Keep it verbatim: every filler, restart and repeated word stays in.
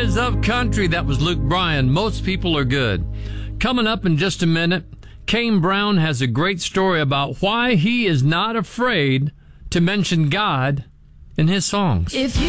is Up Country. That was Luke Bryan. Most people are good. Coming up in just a minute, Kane Brown has a great story about why he is not afraid to mention God in his songs. If you